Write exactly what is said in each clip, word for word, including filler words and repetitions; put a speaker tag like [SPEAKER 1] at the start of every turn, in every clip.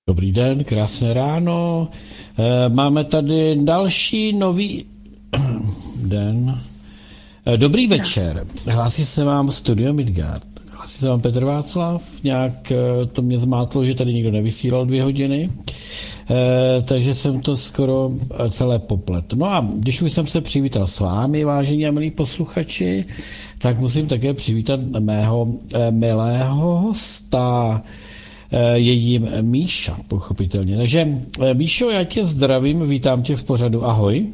[SPEAKER 1] Dobrý den, krásné ráno. Eh, Máme tady další nový den. Eh, Dobrý večer. Hlásí se vám Studio Midgard. Hlásí se vám Petr Václav. Nějak eh, to mě zmátlo, že tady nikdo nevysílal dvě hodiny. Eh, takže jsem to skoro eh, celé poplet. No a když už jsem se přivítal s vámi, vážení a milí posluchači, tak musím také přivítat mého eh, milého hosta. Je jím Míša, pochopitelně. Takže Míšo, já tě zdravím, vítám tě v pořadu. Ahoj.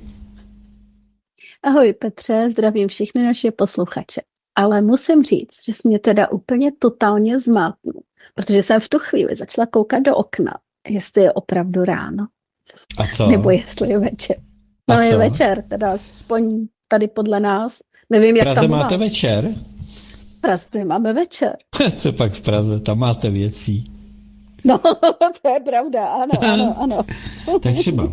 [SPEAKER 2] Ahoj Petře, zdravím všechny naše posluchače. Ale musím říct, že jsi mě teda úplně totálně zmátnul, protože jsem v tu chvíli začala koukat do okna, jestli je opravdu ráno.
[SPEAKER 1] A co?
[SPEAKER 2] Nebo jestli je večer. No je večer, teda aspoň tady podle nás. Nevím, jak
[SPEAKER 1] Praze
[SPEAKER 2] tam
[SPEAKER 1] máte večer?
[SPEAKER 2] V Praze máme večer.
[SPEAKER 1] Co pak v Praze, tam máte věcí.
[SPEAKER 2] No, to je pravda, ano, ano, ano.
[SPEAKER 1] Tak třeba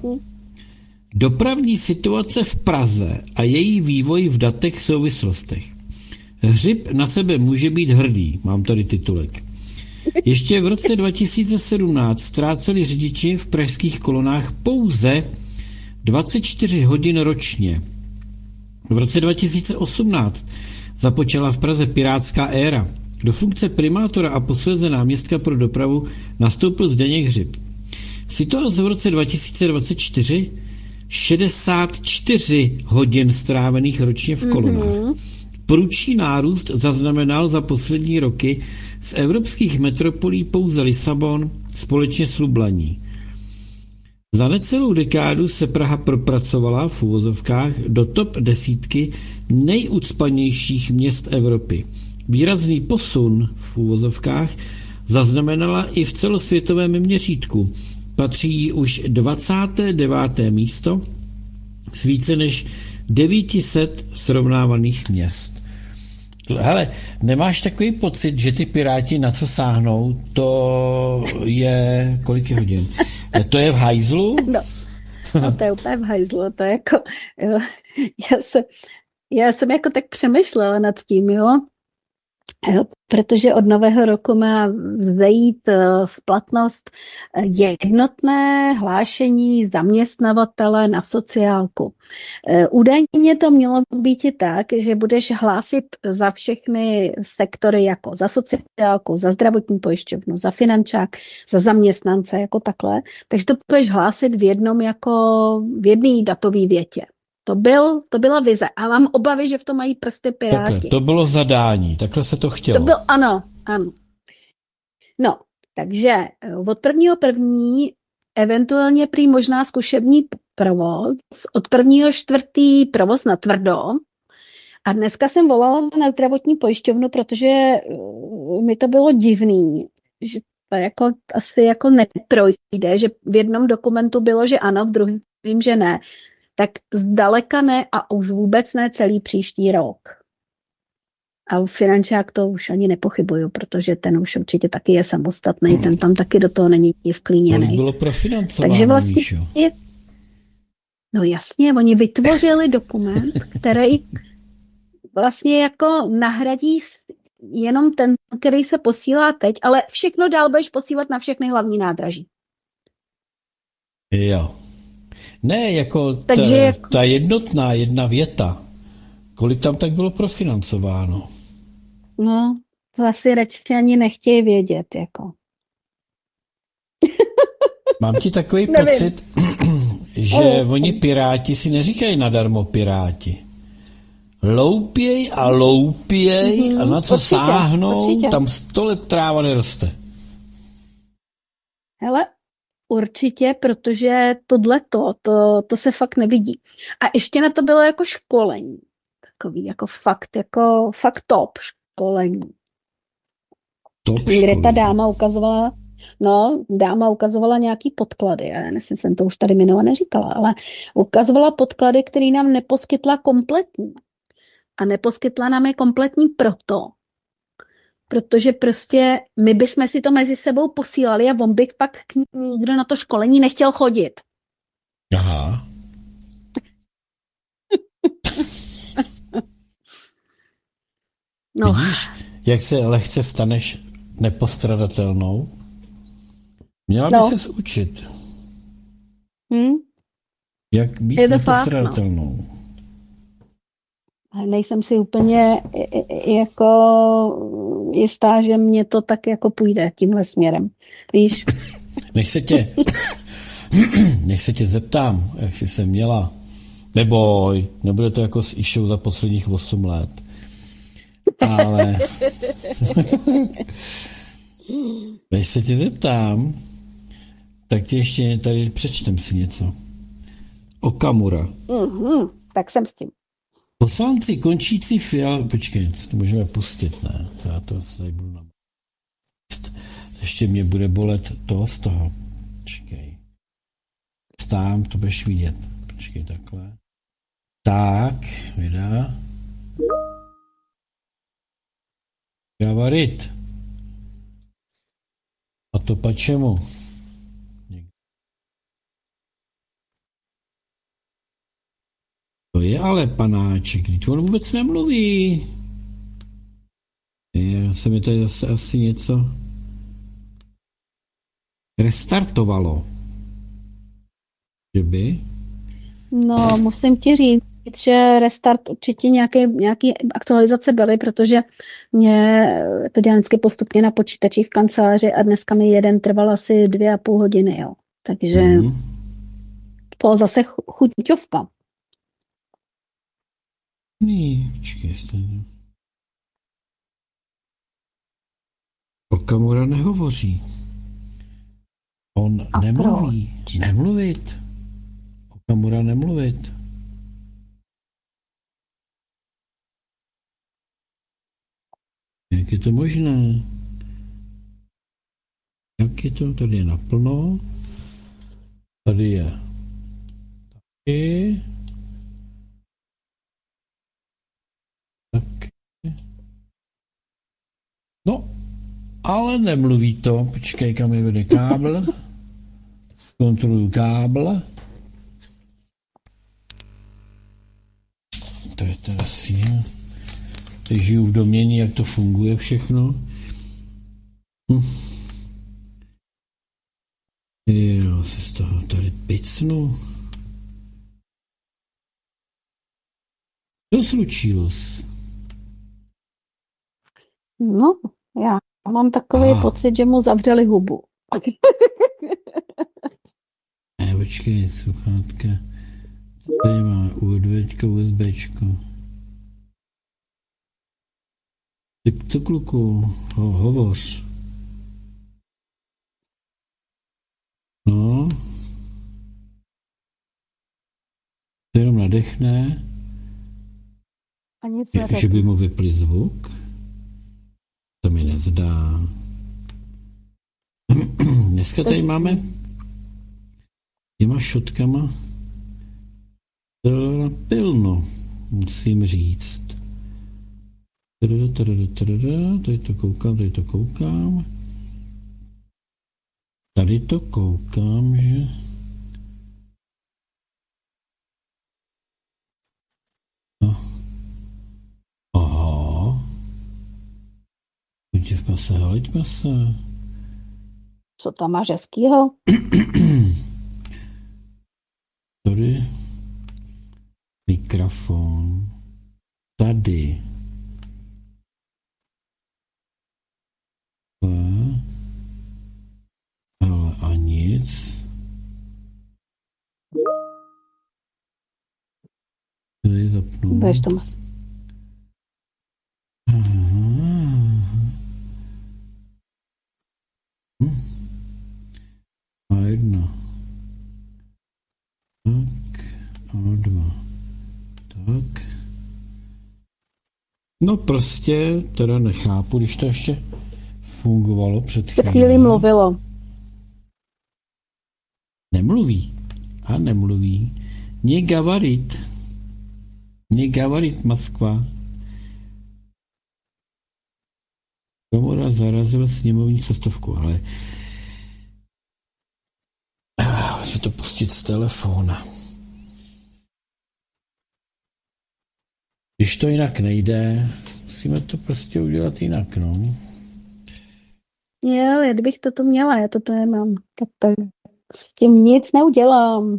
[SPEAKER 1] dopravní situace v Praze a její vývoj v datech souvislostech. Hřib na sebe může být hrdý, mám tady titulek. Ještě v roce dva tisíce sedmnáct ztráceli řidiči v pražských kolonách pouze dvacet čtyři hodin ročně. V roce dva tisíce osmnáct započala v Praze pirátská éra. Do funkce primátora a posléze náměstka pro dopravu nastoupil Zdeněk Hřib. Situace v roce dva tisíce dvacet čtyři šedesát čtyři hodin strávených ročně v kolonách. Mm-hmm. Prudší nárůst zaznamenal za poslední roky z evropských metropolí pouze Lisabon společně s Lublaní. Za necelou dekádu se Praha propracovala v uvozovkách do top desítky nejucpanějších měst Evropy. Výrazný posun v uvozovkách zaznamenala i v celosvětovém měřítku. Patří jí už dvacáté deváté místo z více než devět set srovnávaných měst. Hele, nemáš takový pocit, že ty Piráti na co sáhnou, to je kolik je hodin? To je v hajzlu?
[SPEAKER 2] No, no to je úplně v hajzlu, to je jako, jo, já, jsem, já jsem jako tak přemýšlela nad tím, jo, protože od nového roku má vzejít v platnost jednotné hlášení zaměstnavatele na sociálku. Údajně to mělo být i tak, že budeš hlásit za všechny sektory jako za sociálku, za zdravotní pojišťovnu, za finančák, za zaměstnance jako takhle. Takže to budeš hlásit v jednom jako v jedné datové větě. To, byl, to byla vize. A mám obavy, že v tom mají prsty Piráti.
[SPEAKER 1] Takhle, to bylo zadání, takhle se to chtělo.
[SPEAKER 2] To byl, ano, ano. No, takže od prvního první eventuálně prý možná zkušební provoz, od prvního čtvrtý provoz na tvrdo. A dneska jsem volala na zdravotní pojišťovnu, protože mi to bylo divný, že to jako asi jako neprojde, že v jednom dokumentu bylo, že ano, v druhém, že ne. Tak zdaleka ne a už vůbec ne celý příští rok. A finančák to už ani nepochybuju, protože ten už určitě taky je samostatný, ten tam taky do toho není vklíněný.
[SPEAKER 1] Kolik bylo profinancováno,
[SPEAKER 2] Takže vlastně
[SPEAKER 1] Míšo?
[SPEAKER 2] Je, no jasně, oni vytvořili dokument, který vlastně jako nahradí jenom ten, který se posílá teď, ale všechno dál budeš posílat na všechny hlavní nádraží.
[SPEAKER 1] Jo. Ne, jako ta,
[SPEAKER 2] Takže jako
[SPEAKER 1] ta jednotná jedna věta. Kolik tam tak bylo profinancováno?
[SPEAKER 2] No, to asi radši ani nechtějí vědět, jako.
[SPEAKER 1] Mám ti takový
[SPEAKER 2] Nevím.
[SPEAKER 1] pocit, že oni Piráti si neříkají nadarmo Piráti. Loupěj a loupěj mm-hmm, a na co
[SPEAKER 2] určitě,
[SPEAKER 1] sáhnou,
[SPEAKER 2] určitě.
[SPEAKER 1] tam sto let tráva neroste.
[SPEAKER 2] Hele, určitě, protože tohleto, to, to se fakt nevidí. A ještě na to bylo jako školení. Takový jako fakt, jako fakt top školení.
[SPEAKER 1] Top
[SPEAKER 2] Kde
[SPEAKER 1] školení.
[SPEAKER 2] ta dáma ukazovala, no, dáma ukazovala nějaký podklady, já nevím, jsem to už tady minule neříkala, ale ukazovala podklady, které nám neposkytla kompletní. A neposkytla nám je kompletní proto, protože prostě my bychom si to mezi sebou posílali a on bych pak nikdo na to školení nechtěl chodit.
[SPEAKER 1] Aha.
[SPEAKER 2] No.
[SPEAKER 1] Vidíš, jak se lehce staneš nepostradatelnou? Měla by
[SPEAKER 2] No.
[SPEAKER 1] ses učit,
[SPEAKER 2] Hm?
[SPEAKER 1] jak být
[SPEAKER 2] Je to fakt, no.
[SPEAKER 1] nepostradatelnou.
[SPEAKER 2] Nejsem si úplně i- i- jako jistá, že mě to tak jako půjde tímhle směrem. Víš?
[SPEAKER 1] Než se tě, než se tě zeptám, jak jsi se měla, neboj, nebude to jako s Išou za posledních osm let. Ale než se tě zeptám, tak ti ještě tady přečtem si něco. Okamura.
[SPEAKER 2] Mhm, tak jsem s tím.
[SPEAKER 1] Poslanci končící Fiala... Počkej, to můžeme pustit, ne? To já to tady budu na... Ještě mě bude bolet to z toho. Počkej. Stám, to budeš vidět. Počkej, takhle. Tak, vydá. Gavarit. A to pa čemu? To je ale panáček, teď on vůbec nemluví. Je, se mi tady zase asi něco restartovalo. Že by?
[SPEAKER 2] No, musím ti říct, že restart určitě nějaké, nějaké aktualizace byly, protože mě to dělám vždycky postupně na počítači v kanceláři a dneska mi jeden trval asi dvě a půl hodiny, jo. Takže
[SPEAKER 1] Mm-hmm.
[SPEAKER 2] to zase chu- chuťovka.
[SPEAKER 1] Počkej, stejně. Okamura nehovoří. On
[SPEAKER 2] A
[SPEAKER 1] nemluví.
[SPEAKER 2] proč?
[SPEAKER 1] Nemluvit. Okamura nemluvit. Jak je to možné? Jak je to? Tady je naplno. Tady je taky. Taky. No, ale nemluví to. Počkej, kam mi vede kábel. Kontroluju kábel. To je teda síla. Teď žiju v domění, jak to funguje všechno. Hm. Jo, se z toho tady picnu. Co slučilось?
[SPEAKER 2] No, já mám takový
[SPEAKER 1] Aha.
[SPEAKER 2] pocit, že mu zavřeli hubu.
[SPEAKER 1] Ne, počkej, sluchátka. Tady máme U S B, USBčko. Tak co, kluku, ho, hovoř. No. To jenom nadechne.
[SPEAKER 2] A nic
[SPEAKER 1] Je, že
[SPEAKER 2] neřekl.
[SPEAKER 1] by mu vypli zvuk? To mi nezdá. Dneska tady máme těma šotkama pilno, musím říct. Tady to koukám, tady to koukám. Tady to koukám, že... No. Aha. Podívejme se, hleďme se.
[SPEAKER 2] Co tam máš hezkýho?
[SPEAKER 1] Tady. Mikrofon. Tady. Ale a nic. Tady zapnu.
[SPEAKER 2] Budeš to mus...
[SPEAKER 1] Hm. A jedna. Tak. A dva. Tak. No prostě, teda nechápu, když to ještě fungovalo před
[SPEAKER 2] Před
[SPEAKER 1] chvílí.
[SPEAKER 2] chvíli mluvilo.
[SPEAKER 1] Nemluví. A nemluví. Nie gavarit. Nie gavarit Moskva. Komora zarazila sněmovní cestovku, ale ah, si to pustit z telefona. Když to jinak nejde, musíme to prostě udělat jinak, no.
[SPEAKER 2] Jo, já kdybych toto měla, já toto nemám. Tak to s tím nic neudělám.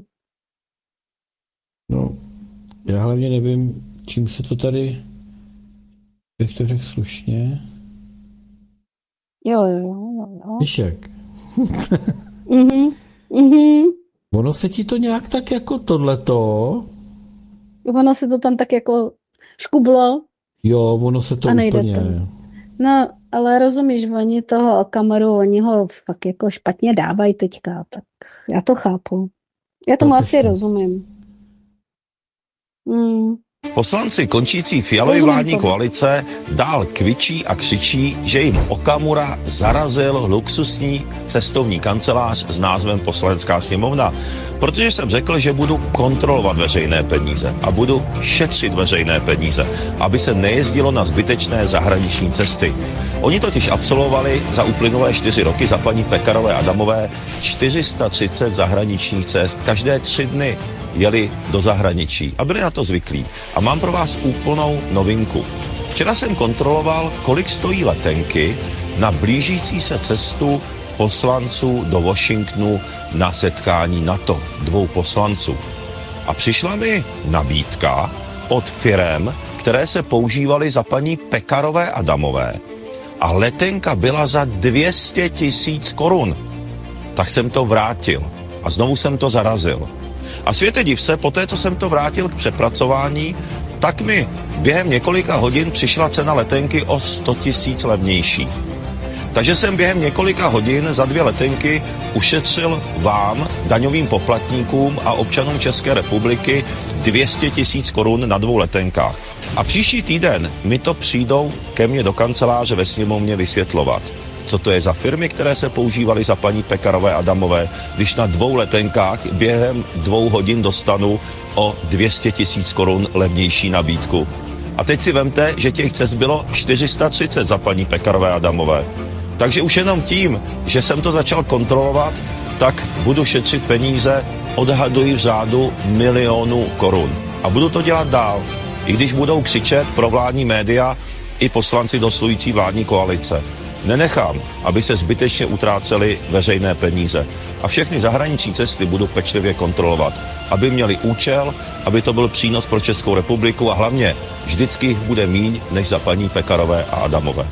[SPEAKER 1] No, já hlavně nevím, čím se to tady, jak to řekl slušně.
[SPEAKER 2] Jo, jo, jo, jo.
[SPEAKER 1] Víš jak?
[SPEAKER 2] Mhm, mhm.
[SPEAKER 1] Ono se ti to nějak tak jako tohleto,
[SPEAKER 2] Ono se to tam tak jako škublo
[SPEAKER 1] jo, ono se to
[SPEAKER 2] a nejde
[SPEAKER 1] úplně,
[SPEAKER 2] to. No, ale rozumíš, oni toho kameru, oni ho fakt jako špatně dávají teďka, tak já to chápu. Já tomu
[SPEAKER 1] chápeš
[SPEAKER 2] asi
[SPEAKER 1] to?
[SPEAKER 2] rozumím. Mm.
[SPEAKER 3] Poslanci končící Fialovy
[SPEAKER 2] Rozumím
[SPEAKER 3] vládní
[SPEAKER 2] tomu.
[SPEAKER 3] koalice dál kvičí a křičí, že jim Okamura zarazil luxusní cestovní kancelář s názvem Poslanecká sněmovna, protože jsem řekl, že budu kontrolovat veřejné peníze a budu šetřit veřejné peníze, aby se nejezdilo na zbytečné zahraniční cesty. Oni totiž absolvovali za uplynulé čtyři roky za paní Pekarové Adamové čtyři sta třicet zahraničních cest každé tři dny. Jeli do zahraničí a byli na to zvyklí. A mám pro vás úplnou novinku. Včera jsem kontroloval, kolik stojí letenky na blížící se cestu poslanců do Washingtonu na setkání NATO, dvou poslanců. A přišla mi nabídka od firem, které se používaly za paní Pekarové Adamové. A letenka byla za dvě stě tisíc korun. Tak jsem to vrátil a znovu jsem to zarazil. A světe div se, poté, co jsem to vrátil k přepracování, tak mi během několika hodin přišla cena letenky o sto tisíc levnější. Takže jsem během několika hodin za dvě letenky ušetřil vám, daňovým poplatníkům a občanům České republiky dvě stě tisíc korun na dvou letenkách. A příští týden mi to přijdou ke mně do kanceláře ve sněmovně vysvětlovat. Co to je za firmy, které se používaly za paní Pekarové Adamové, když na dvou letenkách během dvou hodin dostanu o dvě stě tisíc korun levnější nabídku. A teď si vemte, že těch cest bylo čtyři sta třicet za paní Pekarové Adamové. Takže už jenom tím, že jsem to začal kontrolovat, tak budu šetřit peníze, odhaduji v řádu milionů korun. A budu to dělat dál, i když budou křičet provládní média i poslanci doslující vládní koalice. Nenechám, aby se zbytečně utrácely veřejné peníze. A všechny zahraniční cesty budu pečlivě kontrolovat, aby měly účel, aby to byl přínos pro Českou republiku a hlavně vždycky jich bude míň než za paní Pekarové a Adamové.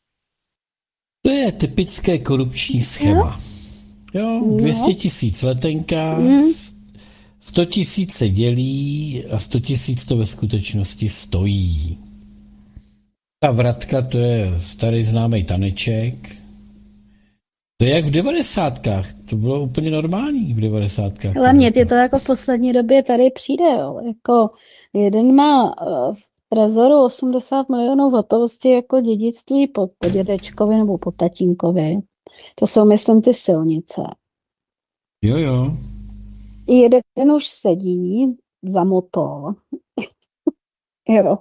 [SPEAKER 1] To je typické korupční schéma. Jo, dvě stě tisíc letenka, sto tisíc se dělí a sto tisíc to ve skutečnosti stojí. Ta vratka, to je starý známý taneček. To je jak v devadesátkách. To bylo úplně normální v devadesátkách.
[SPEAKER 2] Hlavně je to jako v poslední době tady přijde, jo. Jako jeden má v trezoru osmdesát milionů hotovosti jako dědictví po, po dědečkovi nebo po tatínkovi. To jsou, myslím, ty silnice.
[SPEAKER 1] Jo, jo.
[SPEAKER 2] I jeden už sedí za motor. Jo.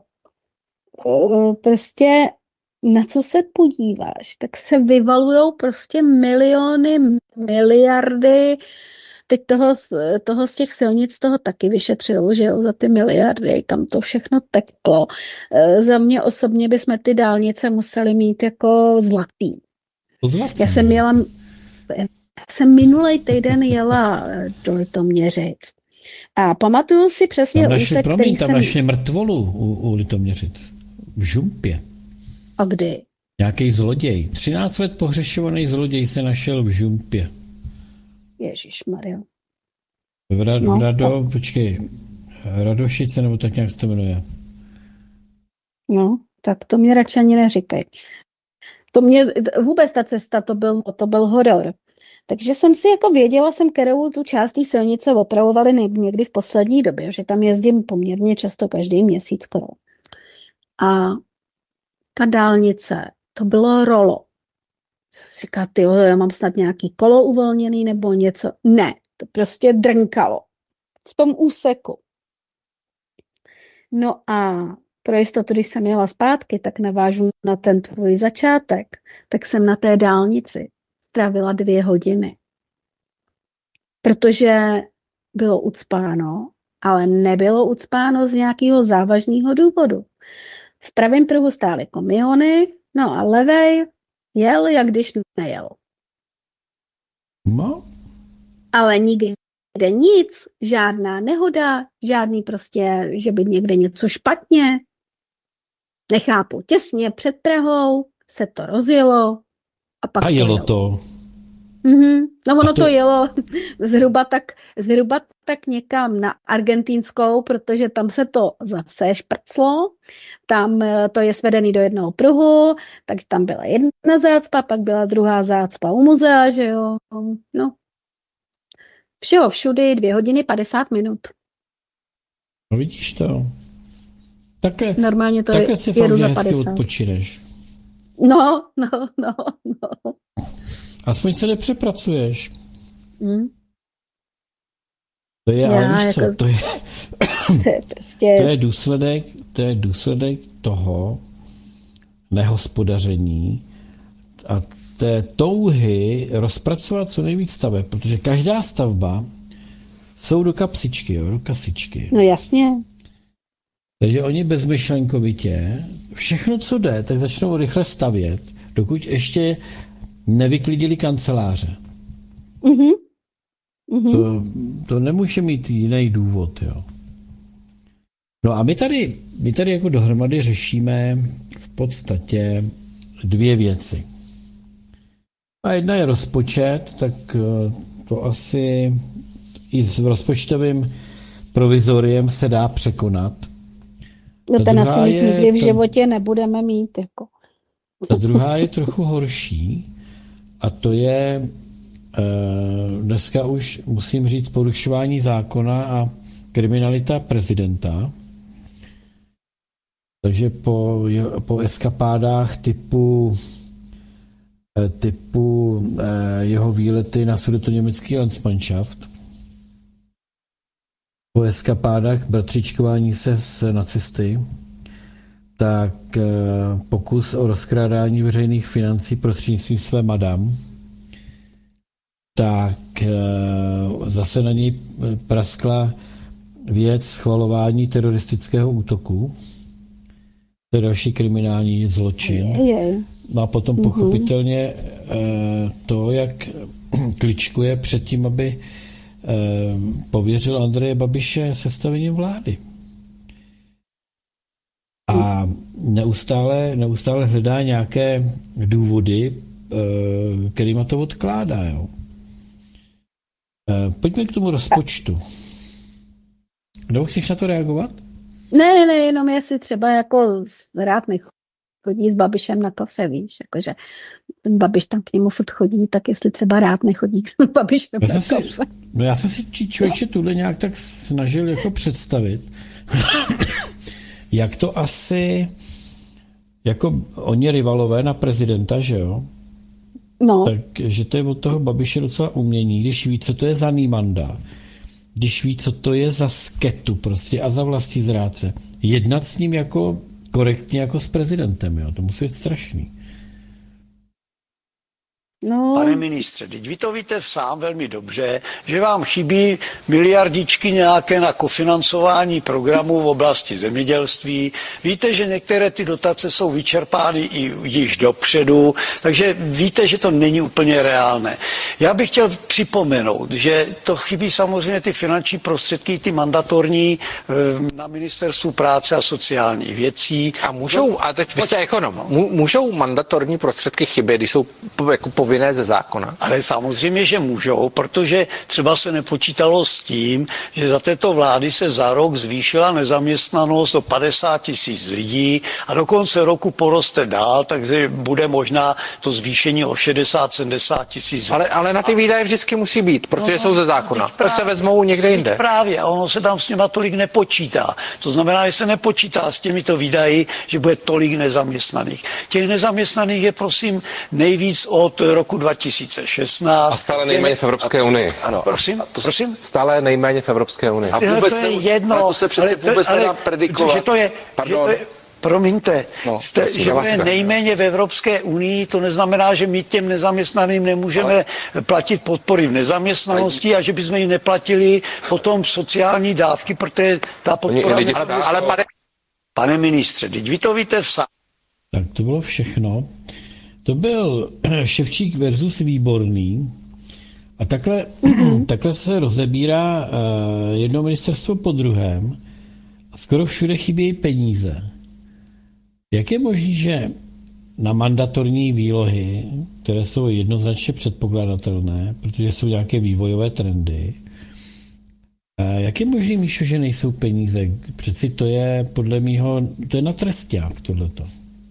[SPEAKER 2] Prostě na co se podíváš, tak se vyvalujou prostě miliony, miliardy. Teď toho, toho z těch silnic toho taky vyšetřilo, že jo, za ty miliardy, kam to všechno teklo. Za mě osobně bychom ty dálnice museli mít jako zlatý. Já jsem jela, já jsem minulej týden jela do Litoměřic. A pamatuju si přesně
[SPEAKER 1] tam našli,
[SPEAKER 2] úsek,
[SPEAKER 1] promiň,
[SPEAKER 2] který
[SPEAKER 1] tam
[SPEAKER 2] jsem...
[SPEAKER 1] našli mrtvolu u, u Litoměřic. V Žumpě.
[SPEAKER 2] A kdy?
[SPEAKER 1] Nějaký zloděj. třináct let pohřešovaný zloděj se našel v Žumpě.
[SPEAKER 2] Ježišmarja.
[SPEAKER 1] V, Ra-
[SPEAKER 2] No,
[SPEAKER 1] v Rado,
[SPEAKER 2] tak.
[SPEAKER 1] počkej, Radošice, nebo tak nějak se to jmenuje.
[SPEAKER 2] No, tak to mě radši ani neříkej. To mě, vůbec ta cesta, to byl, to byl horor. Takže jsem si jako věděla, jsem, kterou tu část té silnice opravovali někdy v poslední době, že tam jezdím poměrně často každý měsíc skoro. A ta dálnice, to bylo rolo. Říká, ty, já mám snad nějaký kolo uvolněný nebo něco. Ne, to prostě drnkalo v tom úseku. No a pro jistotu, když jsem jela zpátky, tak navážu na ten tvůj začátek, tak jsem na té dálnici strávila dvě hodiny. Protože bylo ucpáno, ale nebylo ucpáno z nějakého závažného důvodu. V pravém pruhu stály kamiony, no a levej Jel, jak když nejel.
[SPEAKER 1] No,
[SPEAKER 2] Ale nikde nic, žádná nehoda, žádný prostě, že by někde něco špatně. Nechápu, těsně před Prahou se to rozjelo a pak
[SPEAKER 1] a
[SPEAKER 2] to
[SPEAKER 1] jelo
[SPEAKER 2] jelo.
[SPEAKER 1] to.
[SPEAKER 2] Mm-hmm. No ono
[SPEAKER 1] A to-
[SPEAKER 2] to jelo zhruba tak, zhruba tak někam na argentinskou, protože tam se to zase šprclo, tam eh, to je svedený do jednoho pruhu, tak tam byla jedna zácpa, pak byla druhá zácpa u muzea, že jo, no. Všeho všudy dvě hodiny padesát minut.
[SPEAKER 1] No vidíš to. Takhle,
[SPEAKER 2] Normálně to
[SPEAKER 1] takhle
[SPEAKER 2] je,
[SPEAKER 1] si fakt
[SPEAKER 2] jedu za
[SPEAKER 1] hezky
[SPEAKER 2] padesát.
[SPEAKER 1] odpočineš.
[SPEAKER 2] No, no, no, no.
[SPEAKER 1] Aspoň se nepřepracuješ.
[SPEAKER 2] Mm.
[SPEAKER 1] To je, ale
[SPEAKER 2] Já
[SPEAKER 1] víš co,
[SPEAKER 2] jako-
[SPEAKER 1] to je,
[SPEAKER 2] To je prostě...
[SPEAKER 1] to je důsledek, to je důsledek toho nehospodaření a té touhy rozpracovat co nejvíc staveb, protože každá stavba jsou do kapsičky, jo, do kasičky.
[SPEAKER 2] No jasně.
[SPEAKER 1] Takže oni bezmyšlenkovitě všechno, co jde, tak začnou rychle stavět, dokud ještě nevyklidili kanceláře.
[SPEAKER 2] Mhm. Mhm.
[SPEAKER 1] To, to nemůže mít jiný důvod, jo. No a my tady, my tady jako dohromady řešíme v podstatě dvě věci. A jedna je rozpočet, tak eh, to asi i s rozpočtovým provizoriem se dá překonat.
[SPEAKER 2] No
[SPEAKER 1] Ta
[SPEAKER 2] ten
[SPEAKER 1] druhá
[SPEAKER 2] asi mít
[SPEAKER 1] je
[SPEAKER 2] nikdy v
[SPEAKER 1] to-
[SPEAKER 2] životě nebudeme mít, jako.
[SPEAKER 1] Ta druhá je trochu horší a to je eh, dneska už musím říct porušování zákona a kriminalita prezidenta. Takže po, po eskapádách typu eh, typu eh, jeho výlety na sudetoněmecký Landsmannschaft, po eskapádách bratřičkování se s nacisty, tak eh, pokus o rozkrádání veřejných financí prostřednictvím své madam, tak eh, zase na něj praskla věc schvalování teroristického útoku. To je další kriminální zločin.
[SPEAKER 2] Je, je.
[SPEAKER 1] No a potom
[SPEAKER 2] Mhm.
[SPEAKER 1] pochopitelně eh, to, jak kličkuje před tím, aby eh, pověřil Andreje Babiše sestavením vlády. A neustále, neustále hledá nějaké důvody, eh, kterýma to odkládá. Jo. Eh, Pojďme k tomu rozpočtu. Nebo chceš na to reagovat?
[SPEAKER 2] Ne, ne, ne, jenom jestli třeba jako rád nechodí s Babišem na kafe, víš, jakože ten Babiš tam k němu furt chodí, tak jestli třeba rád nechodí s Babišem
[SPEAKER 1] Já
[SPEAKER 2] na
[SPEAKER 1] jsem si,
[SPEAKER 2] kafe.
[SPEAKER 1] no já jsem si či- člověče tuhle nějak tak snažil jako představit, jak to asi, jako oni rivalové na prezidenta, že jo?
[SPEAKER 2] No,
[SPEAKER 1] Takže to je od toho Babiše docela umění, když ví, co to je za Nýmanda, když ví, co to je za sketu prostě a za vlastní zrádce. Jednat s ním jako korektně jako s prezidentem, jo? To musí být strašný.
[SPEAKER 2] no,
[SPEAKER 4] Pane ministře, teď vy to víte sám velmi dobře, že vám chybí miliardičky nějaké na kofinancování programů v oblasti zemědělství. Víte, že některé ty dotace jsou vyčerpány i již dopředu, takže víte, že to není úplně reálné. Já bych chtěl připomenout, že to chybí samozřejmě ty finanční prostředky, ty mandatorní eh, na ministerstvu práce a sociálních věcí.
[SPEAKER 5] A můžou, a teď vy jste ekonom, Mů- můžou mandatorní prostředky chybět, když jsou po- jako povinné ze zákona?
[SPEAKER 4] Ale samozřejmě, že můžou, protože třeba se nepočítalo s tím, že za této vlády se za rok zvýšila nezaměstnanost o padesát tisíc lidí a do konce roku poroste dál, takže bude možná to zvýšení o šedesát sedmdesát tisíc.
[SPEAKER 5] Ale, ale na ty výdaje vždycky musí být, protože
[SPEAKER 4] No,
[SPEAKER 5] jsou ze zákona.
[SPEAKER 4] teď
[SPEAKER 5] Proč se
[SPEAKER 4] právě-
[SPEAKER 5] vezmou někde
[SPEAKER 4] teď
[SPEAKER 5] jinde?
[SPEAKER 4] Právě, a ono se tam s těma tolik nepočítá. To znamená, že se nepočítá s těmito výdaji, že bude tolik nezaměstnaných. Těch nezaměstnaných je prosím nejvíc od roku dva tisíce šestnáct.
[SPEAKER 6] A stále nejméně v Evropské unii.
[SPEAKER 7] Ano.
[SPEAKER 4] Prosím, prosím?
[SPEAKER 6] Stále nejméně v Evropské unii.
[SPEAKER 7] A
[SPEAKER 4] Ale
[SPEAKER 7] vůbec
[SPEAKER 4] to je
[SPEAKER 7] ne,
[SPEAKER 4] jedno.
[SPEAKER 7] ale to se přece
[SPEAKER 4] ale to-
[SPEAKER 7] vůbec
[SPEAKER 4] ale-
[SPEAKER 7] nedá predikovat.
[SPEAKER 4] Že to je,
[SPEAKER 7] Pardon.
[SPEAKER 4] Že to je, promiňte,
[SPEAKER 7] No,
[SPEAKER 4] jste,
[SPEAKER 7] prosím,
[SPEAKER 4] že
[SPEAKER 7] já
[SPEAKER 4] to
[SPEAKER 7] vás
[SPEAKER 4] je
[SPEAKER 7] tak.
[SPEAKER 4] nejméně v Evropské unii, to neznamená, že my těm nezaměstnaným nemůžeme ale... platit podpory v nezaměstnanosti a že bychom jim neplatili potom sociální dávky, protože ta
[SPEAKER 6] Oni i
[SPEAKER 4] podpora...
[SPEAKER 6] lidi
[SPEAKER 4] Ale,
[SPEAKER 6] stále-
[SPEAKER 4] ale pane, pane ministře, teď vy to víte sám.
[SPEAKER 1] Tak to bylo všechno. To byl Ševčík versus Výborný. A takhle, takhle se rozebírá uh, jedno ministerstvo po druhém a skoro všude chybějí peníze. Jak je možné, že na mandatorní výlohy, které jsou jednoznačně předpokládatelné, protože jsou nějaké vývojové trendy, uh, jak je možné, Míšo, že nejsou peníze? Přeci to je podle mýho, to je na tresťák tohleto.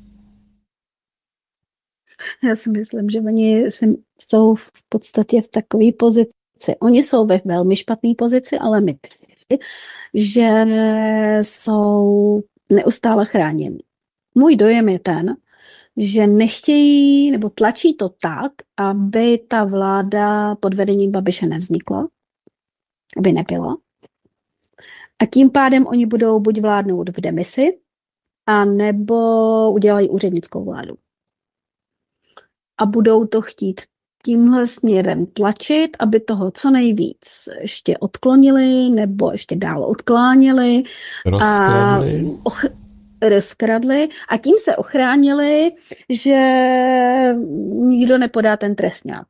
[SPEAKER 2] Já si myslím, že oni jsou v podstatě v takové pozici. Oni jsou ve velmi špatné pozici, ale my že jsou neustále chráněni. Můj dojem je ten, že nechtějí nebo tlačí to tak, aby ta vláda pod vedením Babiše nevznikla, aby nebyla. A tím pádem oni budou buď vládnout v demisi, a nebo udělají úřednickou vládu. A budou to chtít tímhle směrem tlačit, aby toho co nejvíc ještě odklonili nebo ještě dál odkláněli.
[SPEAKER 1] Rozkradli.
[SPEAKER 2] A och- rozkradli a tím se ochránili, že nikdo nepodá ten trestňák.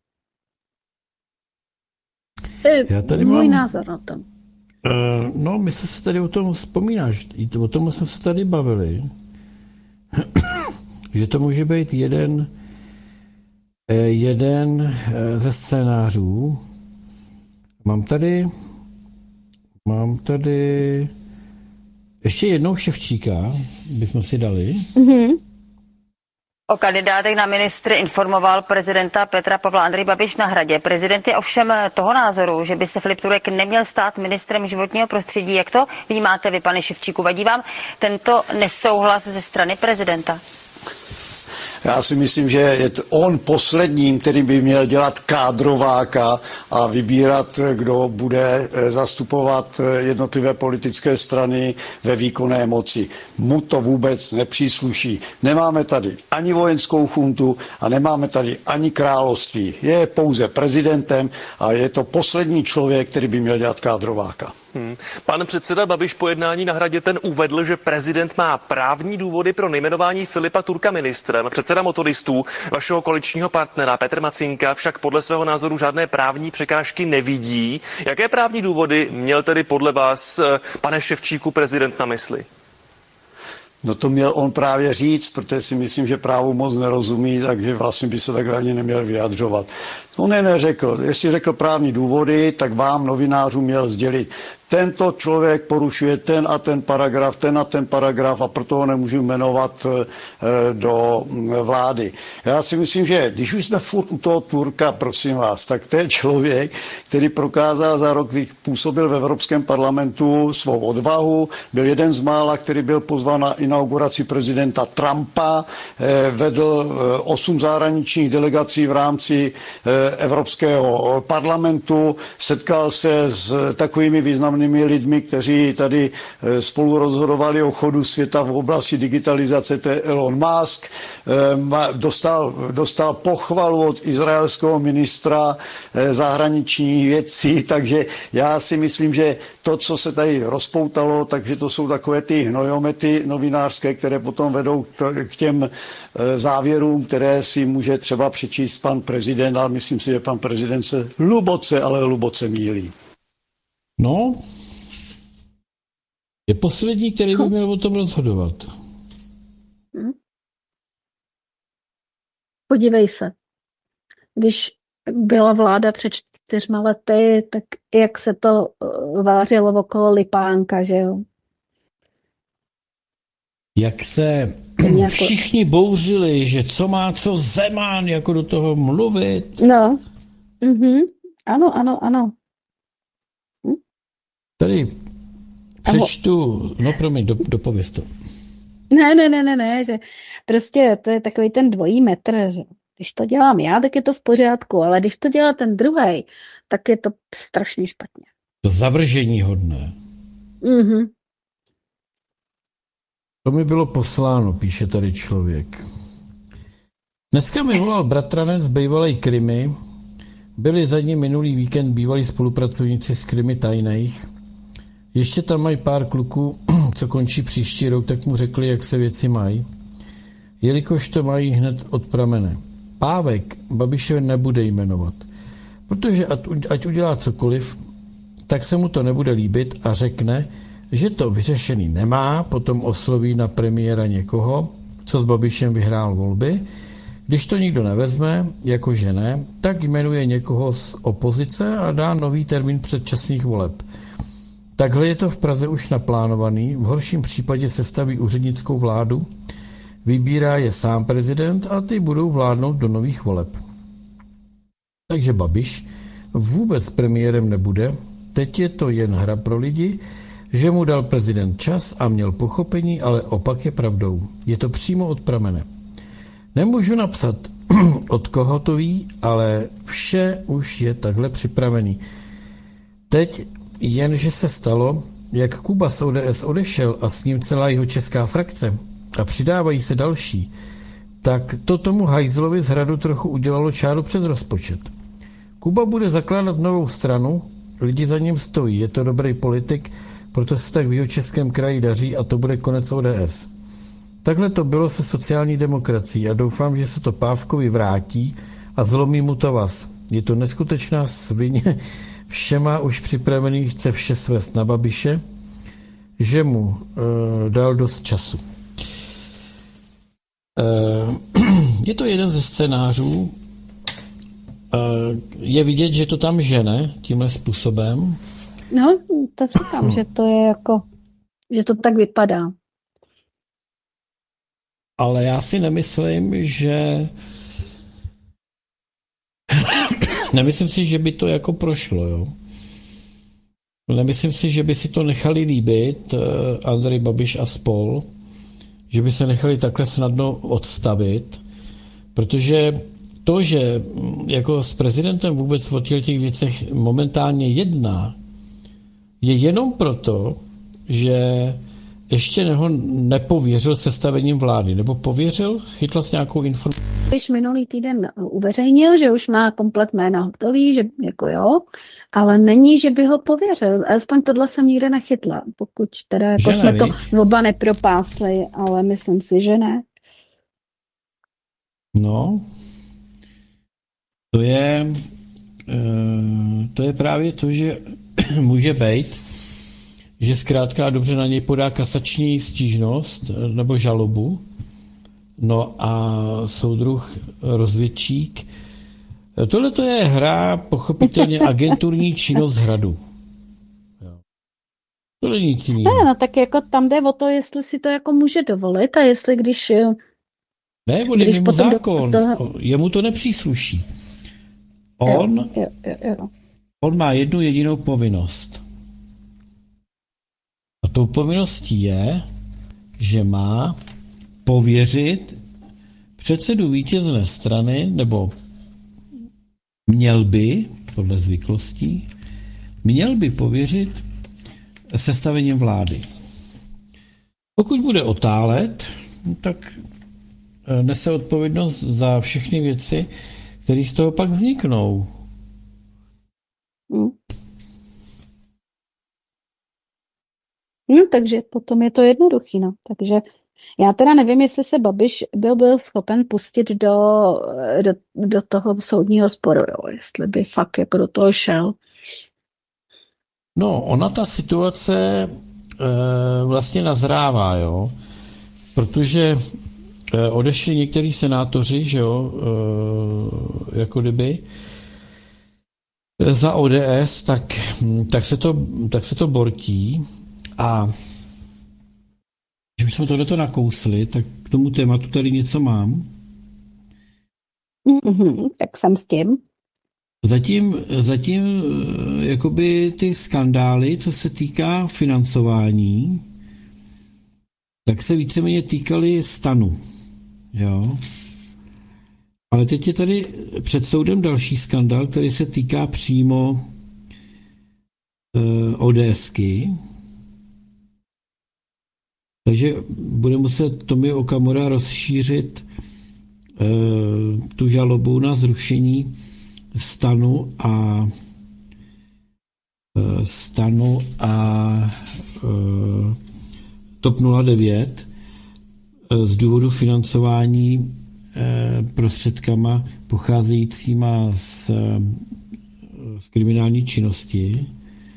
[SPEAKER 2] To je
[SPEAKER 1] Já tady
[SPEAKER 2] můj
[SPEAKER 1] mám-
[SPEAKER 2] názor na to.
[SPEAKER 1] Uh, no, my jsme se tady o tom vzpomínáš, o tom jsme se tady bavili, že to může být jeden, eh, jeden eh, ze scénářů. Mám tady, mám tady ještě jednou Ševčíka, bychom si dali.
[SPEAKER 2] Mm-hmm.
[SPEAKER 7] O kandidátech na ministry informoval prezidenta Petra Pavla Andrej Babiš na Hradě. Prezident je ovšem toho názoru, že by se Filip Turek neměl stát ministrem životního prostředí. Jak to vnímáte vy, pane Ševčíku? Vadí vám tento nesouhlas ze strany prezidenta?
[SPEAKER 4] Já si myslím, že je to on posledním, který by měl dělat kádrováka a vybírat, kdo bude zastupovat jednotlivé politické strany ve výkonné moci. Mu to vůbec nepřísluší. Nemáme tady ani vojenskou chuntu a nemáme tady ani království. Je pouze prezidentem a je to poslední člověk, který by měl dělat kádrováka.
[SPEAKER 8] Hmm. Pan předseda Babiš po jednání na Hradě ten uvedl, že prezident má právní důvody pro nejmenování Filipa Turka ministrem. Předseda motoristů, vašeho koaličního partnera Petr Macinka, však podle svého názoru žádné právní překážky nevidí. Jaké právní důvody měl tedy podle vás, pane Ševčíku, prezident na mysli?
[SPEAKER 4] No to měl on právě říct, protože si myslím, že právu moc nerozumí, takže vlastně by se takhle ani neměl vyjadřovat. On je neřekl. Jestli řekl právní důvody, tak vám novinářům měl sdělit. Tento člověk porušuje ten a ten paragraf, ten a ten paragraf a proto ho nemůžu jmenovat do vlády. Já si myslím, že když už jsme furt u toho Turka, prosím vás, tak to je člověk, který prokázal za rok, když působil v Evropském parlamentu svou odvahu, byl jeden z mála, který byl pozván na inauguraci prezidenta Trumpa, vedl osm zahraničních delegací v rámci Evropského parlamentu, setkal se s takovými významnými lidmi, kteří tady spolu rozhodovali o chodu světa v oblasti digitalizace, to je Elon Musk, dostal, dostal pochvalu od izraelského ministra zahraničních věcí, takže já si myslím, že to, co se tady rozpoutalo, takže to jsou takové ty hnojomety novinářské, které potom vedou k těm závěrům, které si může třeba přečíst pan prezident, ale myslím si, že pan prezident se hluboce, ale hluboce mýlí.
[SPEAKER 1] No, je poslední, který by měl o tom rozhodovat.
[SPEAKER 2] Podívej se, když byla vláda před čtyřma lety, tak jak se to vářilo okolo Lipánka, že jo?
[SPEAKER 1] Jak se všichni bouřili, že co má co Zeman, jako do toho mluvit.
[SPEAKER 2] No, mhm. Ano, ano, ano. Hm?
[SPEAKER 1] Tady přečtu, no promiň, do, dopověz to.
[SPEAKER 2] Ne, ne, ne, ne, ne, že prostě to je takový ten dvojí metr, že když to dělám já, tak je to v pořádku, ale když to dělá ten druhej, tak je to strašně špatně.
[SPEAKER 1] To zavržení hodné.
[SPEAKER 2] Mhm.
[SPEAKER 1] To mi bylo posláno, píše tady člověk. Dneska mi volal bratranec z bývalej Krymy. Byli za ním minulý víkend bývalí spolupracovníci z Krymy tajných. Ještě tam mají pár kluků, co končí příští rok, tak mu řekli, jak se věci mají. jelikož to mají hned od pramene. Pávek Babiše nebude jmenovat, protože ať udělá cokoliv, tak se mu to nebude líbit a řekne, že to vyřešený nemá, potom osloví na premiéra někoho, co s Babišem vyhrál volby. Když to nikdo nevezme, jakože ne, tak jmenuje někoho z opozice a dá nový termín předčasných voleb. Takhle je to v Praze už naplánovaný, v horším případě sestaví úřednickou vládu, vybírá je sám prezident a ty budou vládnout do nových voleb. Takže Babiš vůbec premiérem nebude, teď je to jen hra pro lidi, že mu dal prezident čas a měl pochopení, ale opak je pravdou. Je to přímo od pramene. Nemůžu napsat, od koho to ví, ale vše už je takhle připravený. Teď jen, že se stalo, jak Kuba z O D S odešel a s ním celá jeho česká frakce a přidávají se další, tak to tomu hajzlovi z Hradu trochu udělalo čáru přes rozpočet. Kuba bude zakládat novou stranu, lidi za ním stojí, je to dobrý politik, proto se tak v Jihočeském kraji daří a to bude konec O D S. Takhle to bylo se sociální demokracií a doufám, že se to Pávkovi vrátí a zlomí mu to vaz. Je to neskutečná svině, vše má už připravený, chce vše svést na Babiše, že mu e, dal dost času. E, je to jeden ze scénářů, e, je vidět, že to tam žene tímhle způsobem.
[SPEAKER 2] No, to říkám, že to je jako, že to tak vypadá.
[SPEAKER 1] Ale já si nemyslím, že nemyslím si, že by to jako prošlo, jo. Nemyslím si, že by si to nechali líbit Andrej Babiš a spol, že by se nechali takhle snadno odstavit, protože to, že jako s prezidentem vůbec o těch věcech momentálně jedná, je jenom proto, že ještě ho nepověřil sestavením vlády, nebo pověřil, chytla s nějakou informací.
[SPEAKER 2] Když minulý týden uveřejnil, že už má komplet jména hotový, že jako jo, ale není, že by ho pověřil. Alespoň tohle jsem nikde nechytla, pokud teda jako jsme to oba nepropásli, ale myslím si, že ne.
[SPEAKER 1] No, to je, to je právě to, že může být, že zkrátka dobře na něj podá kasační stížnost nebo žalobu, no a soudruh rozvědčík. Tohle to je hra, pochopitelně agenturní činnost Hradu. Jo. To není nic jiného.
[SPEAKER 2] Ne, no tak jako tam jde o to, jestli si to jako může dovolit a jestli když...
[SPEAKER 1] Ne, on je mimo zákon, do... jemu to nepřísluší. On,
[SPEAKER 2] jo, jo, jo, jo.
[SPEAKER 1] on má jednu jedinou povinnost. A tou povinností je, že má pověřit předsedu vítězné strany, nebo měl by, podle zvyklostí, měl by pověřit sestavením vlády. Pokud bude otálet, tak nese odpovědnost za všechny věci, které z toho pak vzniknou.
[SPEAKER 2] Hmm. No, takže potom je to jednoduchý, no. Takže já teda nevím, jestli se Babiš byl, byl schopen pustit do, do, do toho soudního sporu, jo. Jestli by fakt jako do toho šel.
[SPEAKER 1] No, ona ta situace e, vlastně nazrává, jo. Protože e, odešli některý senátoři, že jo, e, jako kdyby za O D S, tak, tak, se, to, tak se to bortí. A když jsme tohleto nakousli, tak k tomu tématu tady něco mám.
[SPEAKER 2] Mm-hmm, tak jsem s tím.
[SPEAKER 1] Zatím, zatím jakoby ty skandály, co se týká financování, tak se víceméně týkaly STANu. Jo? Ale teď je tady před soudem další skandál, který se týká přímo uh, ODSky. Takže bude muset Tomio Okamura rozšířit uh, tu žalobu na zrušení STANu a uh, STANu a uh, TOP nula devět. z důvodu financování prostředkama pocházejícíma z, z kriminální činnosti,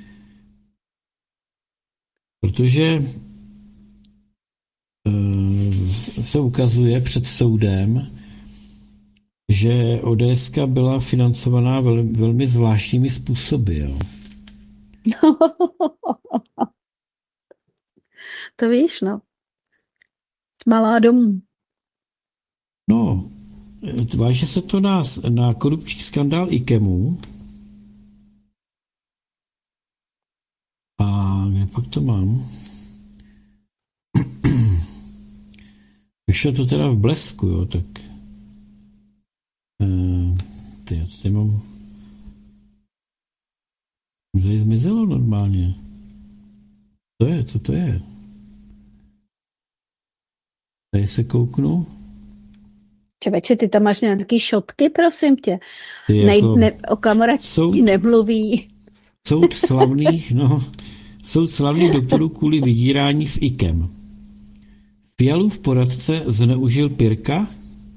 [SPEAKER 1] protože se ukazuje před soudem, že ODSka byla financovaná vel, velmi zvláštními způsoby. Jo.
[SPEAKER 2] To víš, no. Malá domů.
[SPEAKER 1] No, váže se to na, na korupční skandál IKEMu. A kde pak to mám? Vyšlo to teda v Blesku, jo, tak uh, ty, já tady mám tady zmizelo normálně. To je, co to je? Tady se kouknu.
[SPEAKER 2] Čověče, ty tam máš nějaký šotky, prosím tě.
[SPEAKER 1] Ty
[SPEAKER 2] Nej,
[SPEAKER 1] jako
[SPEAKER 2] ne, o kamaráti
[SPEAKER 1] soud,
[SPEAKER 2] nemluví.
[SPEAKER 1] soud slavných, no, soud slavných doktorů kvůli vydírání v IKEM. Fialův poradce zneužil Pirka.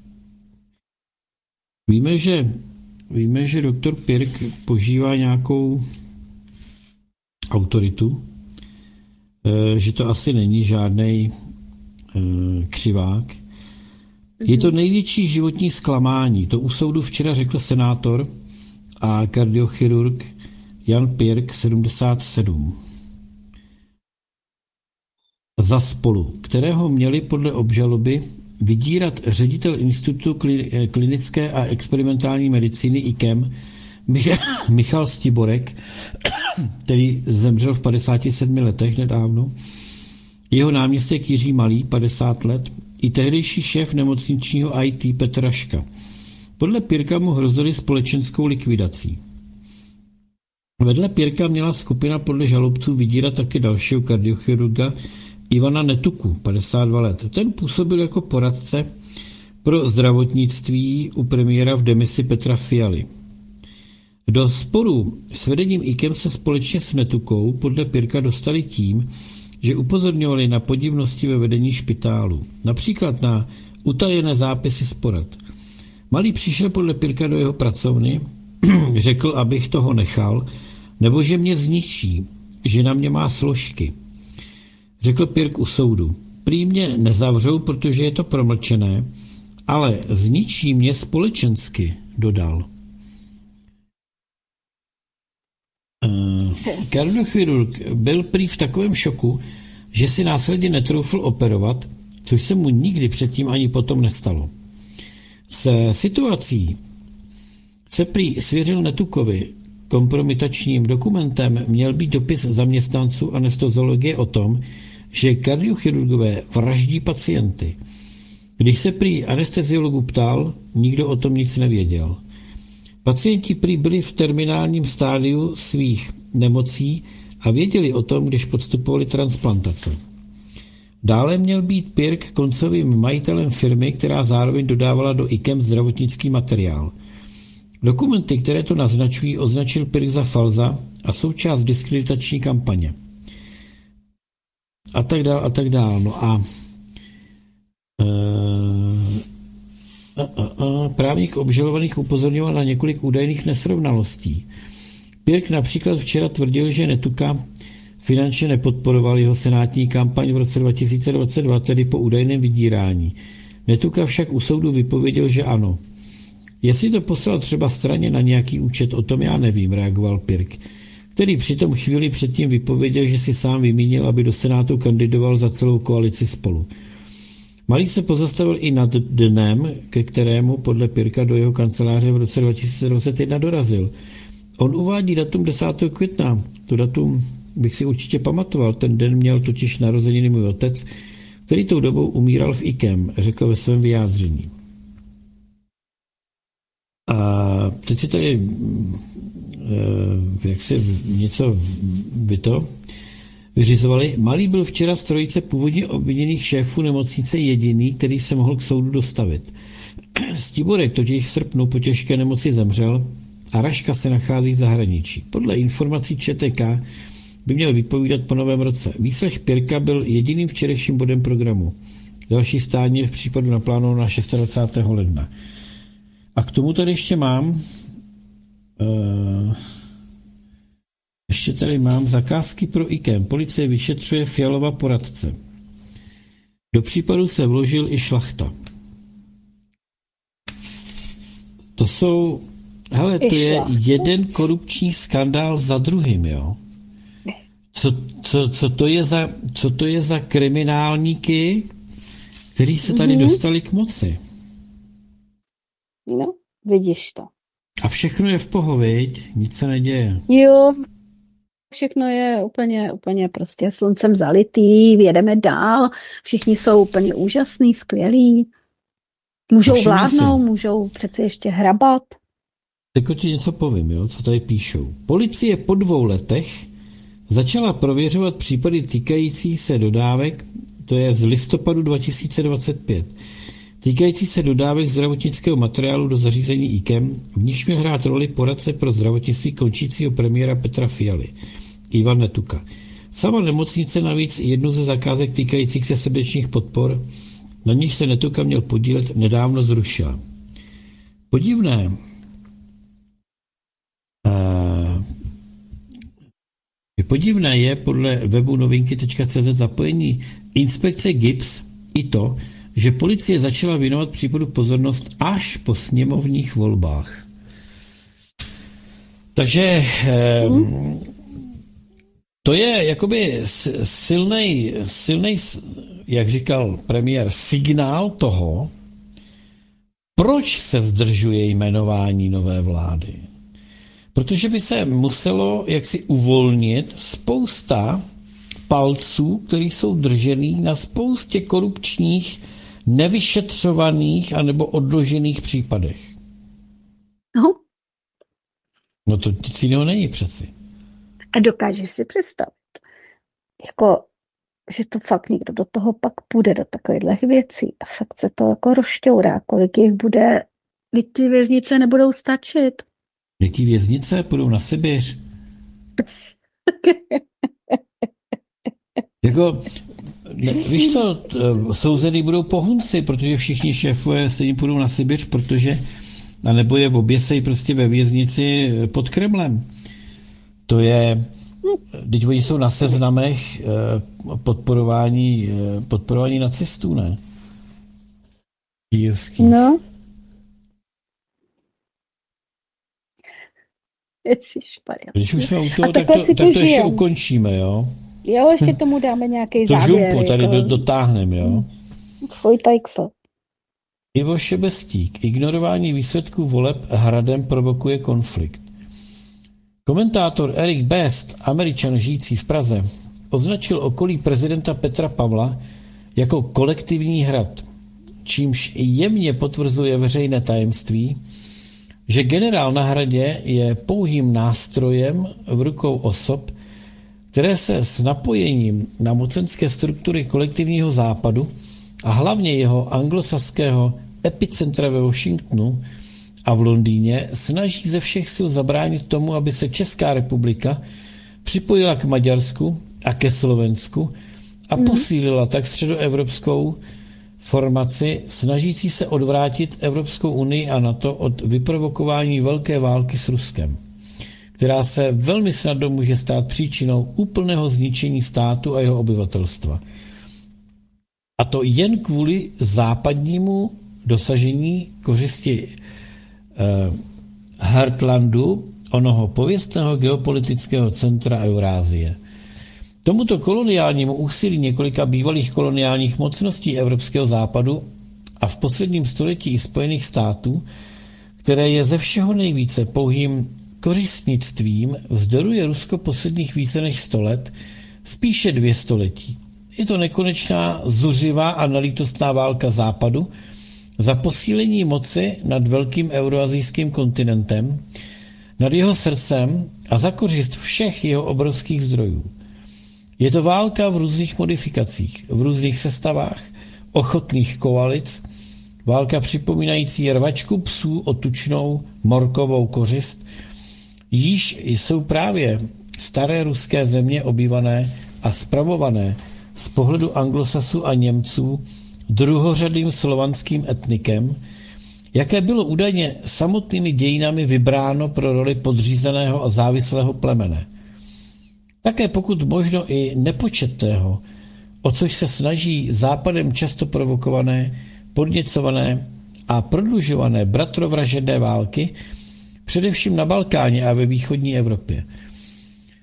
[SPEAKER 1] Víme, že, víme, že doktor Pirk požívá nějakou autoritu, že to asi není žádnej křivák. Je to největší životní zklamání. To u soudu včera řekl senátor a kardiochirurg Jan Pirk, sedmdesát sedm. Za Spolu, kterého měli podle obžaloby vydírat ředitel Institutu klinické a experimentální medicíny IKEM Michal Stiborek, který zemřel v padesáti sedmi letech nedávno, jeho náměstek Jiří Malý, padesát let, i tehdejší šéf nemocničního í té Petr Raška. Podle Pirka mu hrozili společenskou likvidací. Vedle Pirka měla skupina podle žalobců vydírat taky dalšího kardiochirurga Ivana Netuku, padesát dva let. Ten působil jako poradce pro zdravotnictví u premiéra v demisi Petra Fialy. Do sporu s vedením IKEM se společně s Netukou podle Pirka dostali tím, že upozorňovali na podivnosti ve vedení špitálu. Například na utajené zápisy z porad. Malý přišel podle Pirka do jeho pracovny, řekl, abych toho nechal, nebo že mě zničí, že na mě má složky. Řekl Pirk u soudu. Prý mě nezavřou, protože je to promlčené, ale zničí mě společensky, dodal. Uh, kardiochirurg byl prý v takovém šoku, že si následně netroufl operovat, což se mu nikdy předtím ani potom nestalo. Se situací se prý svěřil Netukovi. Kompromitačním dokumentem měl být dopis zaměstnanců anesteziologie o tom, že kardiochirurgové vraždí pacienty. Když se prý anesteziologu ptal, nikdo o tom nic nevěděl. Pacienti prý byli v terminálním stádiu svých nemocí a věděli o tom, když podstupovali transplantace. Dále měl být Pirk koncovým majitelem firmy, která zároveň dodávala do IKEM zdravotnický materiál. Dokumenty, které to naznačují, označil Pirk za falza a součást diskreditační kampaně. A tak dál, a tak dál. No a, a, a, a právník obžalovaných upozorňoval na několik údajných nesrovnalostí. Pirk například včera tvrdil, že Netuka finančně nepodporoval jeho senátní kampaň v roce dva tisíce dvacet dva, tedy po údajném vydírání. Netuka však u soudu vypověděl, že ano. Jestli to poslal třeba straně na nějaký účet, o tom já nevím, reagoval Pirk, který přitom chvíli předtím vypověděl, že si sám vymínil, aby do Senátu kandidoval za celou koalici Spolu. Malý se pozastavil i nad dnem, ke kterému podle Pirka do jeho kanceláře v roce dva tisíce dvacet jedna dorazil. On uvádí datum desátého května. To datum bych si určitě pamatoval. Ten den měl totiž narozeniny můj otec, který tou dobou umíral v IKEM, řekl ve svém vyjádření. A teď si tady jak se něco vy to vyřizovali. Malý byl včera z trojice původně obviněných šéfů nemocnice jediný, který se mohl k soudu dostavit. Stiborek totiž v srpnu po těžké nemoci zemřel a Raška se nachází v zahraničí. Podle informací ČTK by měl vypovídat po novém roce. Výslech Pirka byl jediným včerejším bodem programu. Další stání je v případu naplánováno na dvacátého šestého ledna. A k tomu tady ještě mám uh, ještě tady mám zakázky pro IKEM. Policie vyšetřuje Fialova poradce. Do případu se vložil i Šlachta. To jsou, hele, to je jeden korupční skandál za druhým, jo. Co, co, co, to je za, co to je za kriminálníky, kteří se tady mm-hmm. dostali k moci?
[SPEAKER 2] No, vidíš to.
[SPEAKER 1] A všechno je v pohoviď, nic se neděje.
[SPEAKER 2] Jo, všechno je úplně, úplně prostě sluncem zalitý, jedeme dál, všichni jsou úplně úžasný, skvělí. Můžou vládnout, můžou přece ještě hrabat.
[SPEAKER 1] Teď ti něco povím, jo, co tady píšou. Policie po dvou letech začala prověřovat případy týkající se dodávek, to je z listopadu dva tisíce dvacet pět, týkající se dodávek zdravotnického materiálu do zařízení IKEM, v níž měl hrát roli poradce pro zdravotnictví končícího premiéra Petra Fialy, Ivan Netuka. Sama nemocnice navíc jednu ze zakázek týkajících se srdečních podpor, na níž se Netuka měl podílet, nedávno zrušila. Podivné. Uh, podivné je podle webu novinky tečka cé zet zapojení inspekce G I B S i to, že policie začala věnovat případu pozornost až po sněmovních volbách. Takže um, to je jakoby silnej, silnej, jak říkal premiér, signál toho, proč se zdržuje jmenování nové vlády. Protože by se muselo jaksi uvolnit spousta palců, které jsou držený na spoustě korupčních, nevyšetřovaných anebo odložených případech.
[SPEAKER 2] No.
[SPEAKER 1] No to nic jiného není přeci.
[SPEAKER 2] A dokážeš si představit, jako, že to fakt někdo do toho pak půjde, do takových věcí a fakt se to jako rozšťourá, kolik jich bude, když ty věznice nebudou stačit.
[SPEAKER 1] Jaký věznice půjdou na Sibiř? Jako, ne, víš co, souzený budou pohunci, protože všichni šéfové se jim půjdou na Sibiř, protože, a nebo je oběsej prostě ve věznici pod Kremlem. To je, teď oni jsou na seznamech podporování, podporování nacistů, ne? Kijevský.
[SPEAKER 2] No. Ježišmarja.
[SPEAKER 1] Když už jsme u toho, tak to, tak to ještě ukončíme, jo?
[SPEAKER 2] Jo, ještě tomu dáme nějaký
[SPEAKER 1] to
[SPEAKER 2] závěr.
[SPEAKER 1] To žumpu tady
[SPEAKER 2] jako...
[SPEAKER 1] dotáhneme, jo?
[SPEAKER 2] Tvoj tajksl.
[SPEAKER 1] Ivo Šebestík. Ignorování výsledků voleb hradem provokuje konflikt. Komentátor Eric Best, Američan žijící v Praze, označil okolí prezidenta Petra Pavla jako kolektivní hrad, čímž jemně potvrzuje veřejné tajemství, že generál na hradě je pouhým nástrojem v rukou osob, které se s napojením na mocenské struktury kolektivního západu a hlavně jeho anglosaského epicentra ve Washingtonu a v Londýně snaží ze všech sil zabránit tomu, aby se Česká republika připojila k Maďarsku a ke Slovensku a mm. posílila tak středoevropskou formaci snažící se odvrátit Evropskou unii a NATO od vyprovokování velké války s Ruskem, která se velmi snadno může stát příčinou úplného zničení státu a jeho obyvatelstva. A to jen kvůli západnímu dosažení kořisti eh, Heartlandu, onoho pověstného geopolitického centra Eurázie. Tomuto koloniálnímu úsilí několika bývalých koloniálních mocností Evropského západu a v posledním století i Spojených států, které je ze všeho nejvíce pouhým kořistnictvím, vzdoruje Rusko posledních více než sto let, spíše dvě století. Je to nekonečná, zuřivá a nelítostná válka západu za posílení moci nad velkým euroazijským kontinentem, nad jeho srdcem a za kořist všech jeho obrovských zdrojů. Je to válka v různých modifikacích, v různých sestavách, ochotných koalic, válka připomínající rvačku psů o tučnou morkovou kořist, jíž jsou právě staré ruské země obývané a spravované z pohledu Anglosasů a Němců druhořadým slovanským etnikem, jaké bylo údajně samotnými dějinami vybráno pro roli podřízeného a závislého plemene. Také pokud možno i nepočetného, o což se snaží západem často provokované, podněcované a prodlužované bratrovražedné války, především na Balkáně a ve východní Evropě.